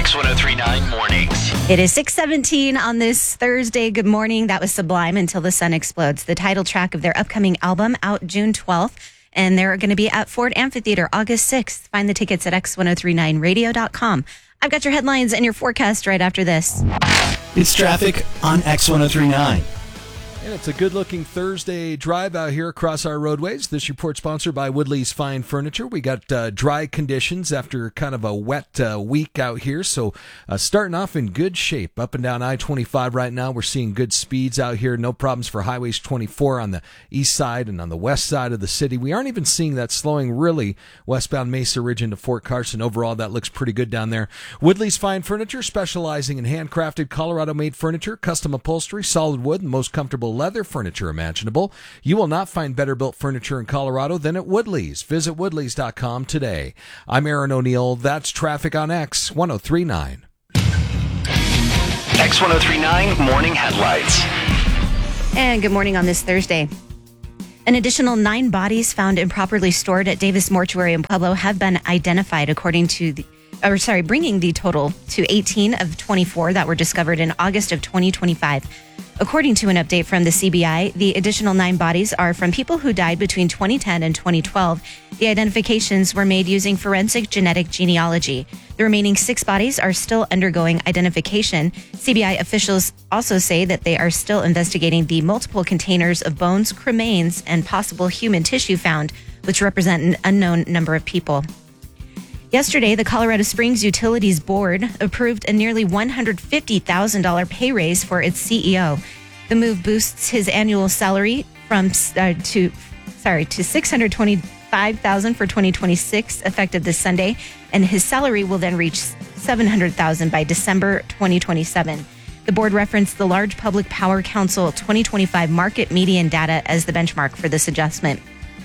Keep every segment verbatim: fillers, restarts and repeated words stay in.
X one oh three point nine Mornings. It is six seventeen on this Thursday. Good morning. That was Sublime, Until the Sun Explodes, the title track of their upcoming album, out June twelfth. And they're going to be at Ford Amphitheater August sixth. Find the tickets at X ten thirty-nine radio dot com. I've got your headlines and your forecast right after this. It's traffic on X ten thirty-nine. And it's a good-looking Thursday drive out here across our roadways. This report sponsored by Woodley's Fine Furniture. We got uh, dry conditions after kind of a wet uh, week out here, so uh, starting off in good shape. Up and down I twenty-five right now, we're seeing good speeds out here. No problems for Highways twenty-four on the east side and on the west side of the city. We aren't even seeing that slowing really westbound Mesa Ridge into Fort Carson. Overall, that looks pretty good down there. Woodley's Fine Furniture, specializing in handcrafted Colorado-made furniture, custom upholstery, solid wood, and most comfortable leather furniture imaginable. You will not find better built furniture in Colorado than at Woodley's. Visit woodleys dot com today. I'm Aaron O'Neill. That's traffic on X ten thirty-nine. X ten thirty-nine Morning Headlights. And good morning on this Thursday. An additional nine bodies found improperly stored at Davis Mortuary in Pueblo have been identified, according to the or sorry, bringing the total to eighteen of twenty-four that were discovered in August of twenty twenty-five. According to an update from the C B I, the additional nine bodies are from people who died between twenty ten and twenty twelve. The identifications were made using forensic genetic genealogy. The remaining six bodies are still undergoing identification. C B I officials also say that they are still investigating the multiple containers of bones, cremains, and possible human tissue found, which represent an unknown number of people. Yesterday, the Colorado Springs Utilities Board approved a nearly one hundred fifty thousand dollars pay raise for its C E O. The move boosts his annual salary from uh, to sorry to six hundred twenty-five thousand dollars for twenty twenty-six, effective this Sunday, and his salary will then reach seven hundred thousand dollars by December twenty twenty-seven. The board referenced the Large Public Power Council twenty twenty-five market median data as the benchmark for this adjustment.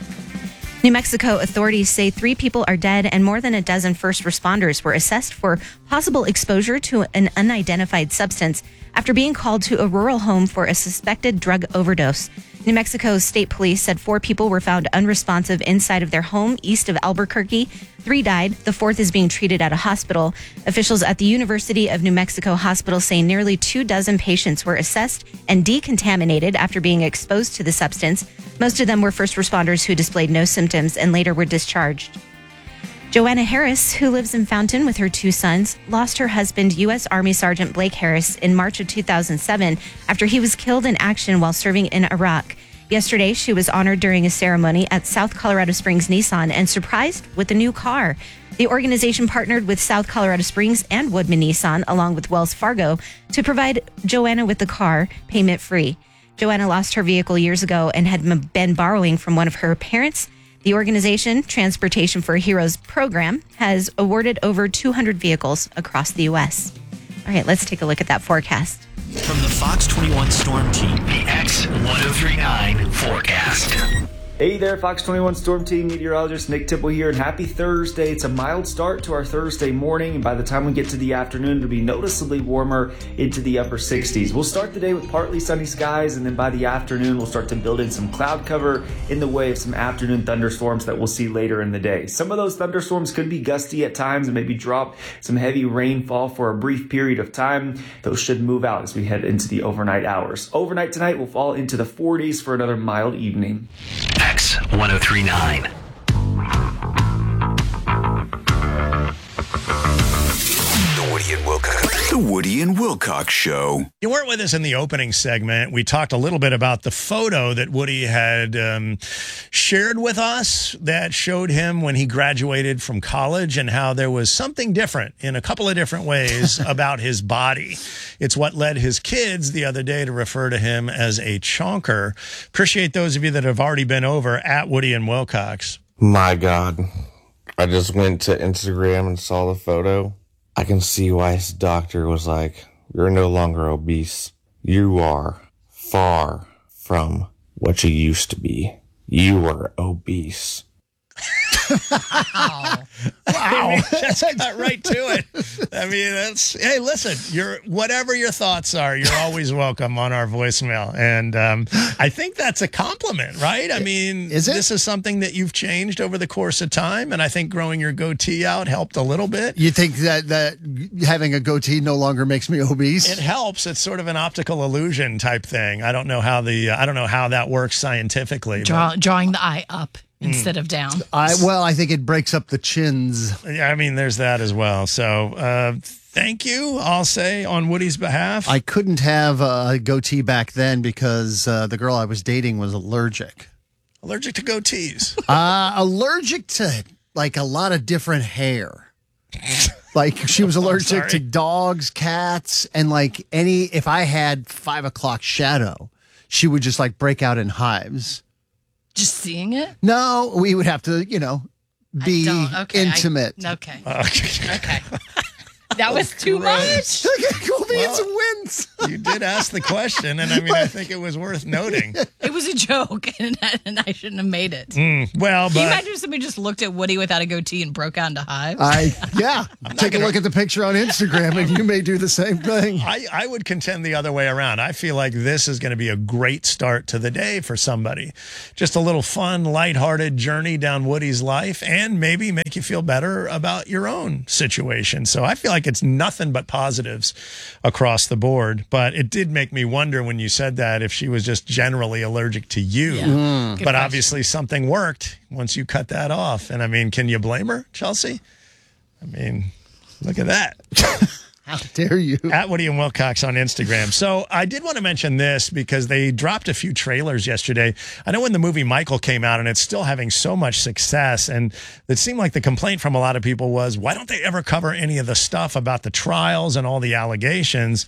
New Mexico authorities say three people are dead and more than a dozen first responders were assessed for possible exposure to an unidentified substance after being called to a rural home for a suspected drug overdose. New Mexico State Police said four people were found unresponsive inside of their home east of Albuquerque. Three died. The fourth is being treated at a hospital. Officials at the University of New Mexico Hospital say nearly two dozen patients were assessed and decontaminated after being exposed to the substance. Most of them were first responders who displayed no symptoms and later were discharged. Joanna Harris, who lives in Fountain with her two sons, lost her husband, U S Army Sergeant Blake Harris, in March of two thousand seven after he was killed in action while serving in Iraq. Yesterday, she was honored during a ceremony at South Colorado Springs Nissan and surprised with a new car. The organization partnered with South Colorado Springs and Woodman Nissan, along with Wells Fargo, to provide Joanna with the car payment-free. Joanna lost her vehicle years ago and had been borrowing from one of her parents. The organization, Transportation for Heroes program, has awarded over two hundred vehicles across the U S. All right, let's take a look at that forecast. From the Fox twenty-one Storm Team, The X ten thirty-nine Forecast. Hey there, Fox twenty-one Storm Team meteorologist Nick Tipple here, and happy Thursday. It's a mild start to our Thursday morning, and by the time we get to the afternoon, it'll be noticeably warmer into the upper sixties. We'll start the day with partly sunny skies, and then by the afternoon, we'll start to build in some cloud cover in the way of some afternoon thunderstorms that we'll see later in the day. Some of those thunderstorms could be gusty at times and maybe drop some heavy rainfall for a brief period of time. Those should move out as we head into the overnight hours. Overnight tonight will fall into the forties for another mild evening. X ten thirty-nine. The Woody and Wilcox. The Woody and Wilcox Show. You weren't with us in the opening segment. We talked a little bit about the photo that Woody had um, shared with us that showed him when he graduated from college and how there was something different in a couple of different ways about his body. It's what led his kids the other day to refer to him as a chonker. Appreciate those of you that have already been over at Woody and Wilcox. My God. I just went to Instagram and saw the photo. I can see why his doctor was like, you're no longer obese. You are far from what you used to be. You were obese. Wow. I mean, just got right to it. I mean, that's, hey, listen, you're, whatever your thoughts are, you're always welcome on our voicemail. And um, I think that's a compliment, right? I mean, is it? This is something that you've changed over the course of time. And I think growing your goatee out helped a little bit. You think that, that having a goatee no longer makes me obese? It helps. It's sort of an optical illusion type thing. I don't know how the, uh, I don't know how that works scientifically. Draw, drawing the eye up instead of down. I well, I think it breaks up the chins. Yeah, I mean, there's that as well. So, uh, thank you, I'll say, on Woody's behalf. I couldn't have a goatee back then because uh, the girl I was dating was allergic. Allergic to goatees. uh, allergic to, like, a lot of different hair. Like, she was allergic to dogs, cats, and, like, any, if I had five o'clock shadow, she would just, like, break out in hives. Just seeing it? No, we would have to, you know, be okay, intimate. I, okay. Okay. Okay. That was too much. Go be Well, some wins. You did ask the question, and I mean, I think it was worth noting. It was a joke, and I, and I shouldn't have made it. Mm, well, Can you but imagine if somebody just looked at Woody without a goatee and broke out into hives? I yeah. Take a look at the picture on Instagram, and you may do the same thing. I, I would contend the other way around. I feel like this is going to be a great start to the day for somebody. Just a little fun, lighthearted journey down Woody's life, and maybe make you feel better about your own situation. So I feel like it's nothing but positives across the board. But it did make me wonder when you said that if she was just generally allergic to you. Yeah. Mm. Good But question. obviously something worked once you cut that off. And I mean, can you blame her, Chelsea? I mean, look at that. How dare you? At Woody and Wilcox on Instagram. So I did want to mention this because they dropped a few trailers yesterday. I know when the movie Michael came out and it's still having so much success, and it seemed like the complaint from a lot of people was, why don't they ever cover any of the stuff about the trials and all the allegations?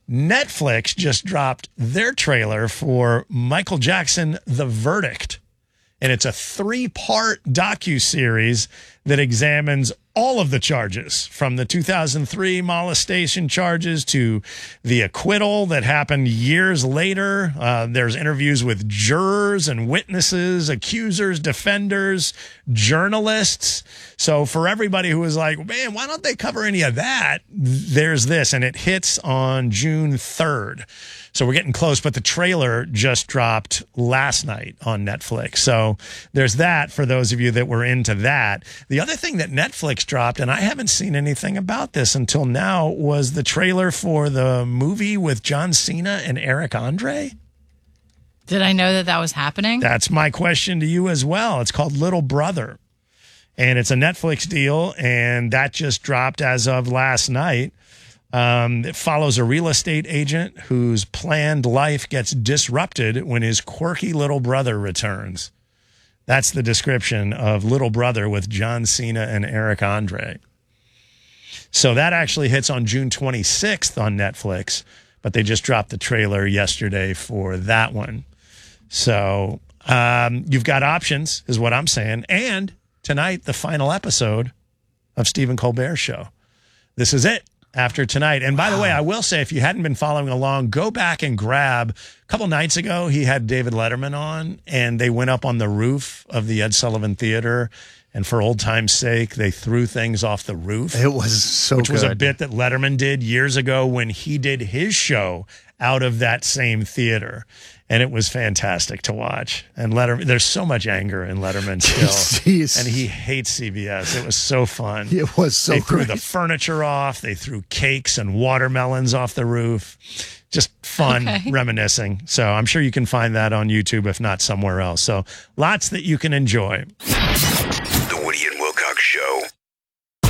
Netflix just dropped their trailer for Michael Jackson, The Verdict. And it's a three-part docuseries that examines all of the charges, from the two thousand three molestation charges to the acquittal that happened years later. Uh, there's interviews with jurors and witnesses, accusers, defenders, journalists. So for everybody who was like, man, why don't they cover any of that? There's this, and it hits on June third. So we're getting close, but the trailer just dropped last night on Netflix. So there's that for those of you that were into that. The other thing that Netflix dropped, and I haven't seen anything about this until now, was the trailer for the movie with John Cena and Eric Andre. Did I know that that was happening? That's my question to you as well. It's called Little Brother, and it's a Netflix deal, and that just dropped as of last night. Um, it follows a real estate agent whose planned life gets disrupted when his quirky little brother returns. That's the description of Little Brother with John Cena and Eric Andre. So that actually hits on June twenty-sixth on Netflix, but they just dropped the trailer yesterday for that one. So um, you've got options, is what I'm saying. And tonight, the final episode of Stephen Colbert's show. This is it. After tonight. And by the way, I will say, if you hadn't been following along, go back and grab. A couple nights ago, he had David Letterman on, and they went up on the roof of the Ed Sullivan Theater. And for old time's sake, they threw things off the roof. It was so Which good. was a bit that Letterman did years ago when he did his show out of that same theater. And it was fantastic to watch. And Letterman, there's so much anger in Letterman still. Jeez. And he hates C B S. It was so fun. It was so They threw great. the furniture off. They threw cakes and watermelons off the roof. Just fun Okay. reminiscing. So I'm sure you can find that on YouTube, if not somewhere else. So lots that you can enjoy.